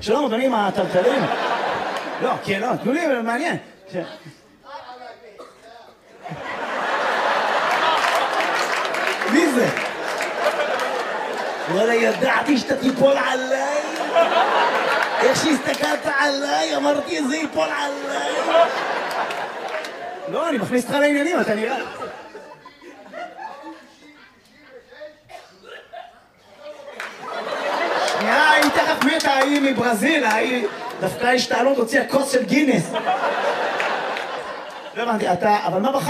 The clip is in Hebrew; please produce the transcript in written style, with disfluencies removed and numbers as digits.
שלום, אדוני, מה הטלטלים? לא, כן, לא, תנו לי, מעניין. מי זה? וואלה, ידעתי שאתה תיפול עליי. איך שהסתכלת עליי, אמרתי, זה ייפול עליי. לא, אני מכניס אותך לעניינים, אתה נראה. שנייה, היא תכף מתה, היא מברזיל, היא דווקא השתעלות, הוציאה כוס של גינס. לא הבנתי, אתה, אבל מה בחרת?